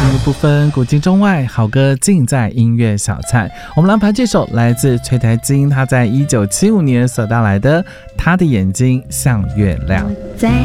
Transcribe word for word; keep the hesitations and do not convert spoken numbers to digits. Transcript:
音乐不分古今中外，好歌尽在音乐小菜。我们来盘这首来自崔台金，他在一九七五年所带来的《他的眼睛像月亮》。 在